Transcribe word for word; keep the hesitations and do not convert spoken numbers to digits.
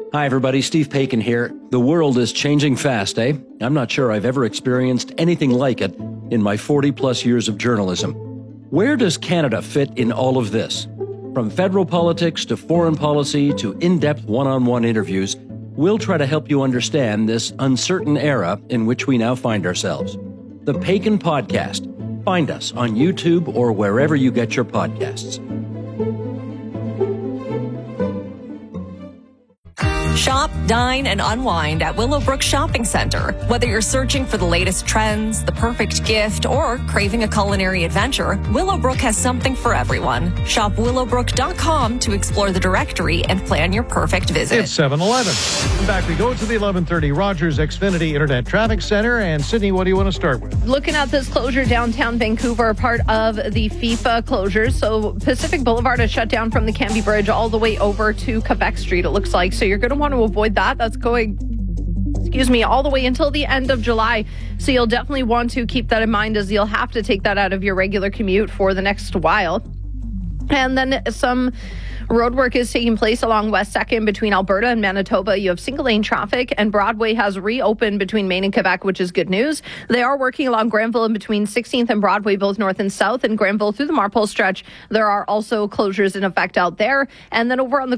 Hi, everybody. Steve Paikin here. The world is changing fast, eh? I'm not sure I've ever experienced anything like it in my forty-plus years of journalism. Where does Canada fit in all of this? From federal politics to foreign policy to in-depth one-on-one interviews, we'll try to help you understand this uncertain era in which we now find ourselves. The Paikin Podcast. Find us on YouTube or wherever you get your podcasts. Shop, dine, and unwind at Willowbrook Shopping Center. Whether you're searching for the latest trends, the perfect gift, or craving a culinary adventure, Willowbrook has something for everyone. Shop willowbrook dot com to explore the directory and plan your perfect visit. It's seven eleven. Back we go to the eleven thirty Rogers Xfinity Internet Traffic Center. And Sydney, what do you want to start with? Looking at this closure downtown Vancouver, part of the FIFA closures. So Pacific Boulevard is shut down from the Cambie Bridge all the way over to Quebec Street, it looks like. So you're going to want to avoid that. That's going, excuse me, all the way until the end of July. So you'll definitely want to keep that in mind, as you'll have to take that out of your regular commute for the next while. And then some road work is taking place along West second between Alberta and Manitoba. You have single lane traffic, and Broadway has reopened between Maine and Quebec, which is good news. They are working along Granville in between sixteenth and Broadway, both north and south, and Granville through the Marpole stretch. There are also closures in effect out there. And then over on the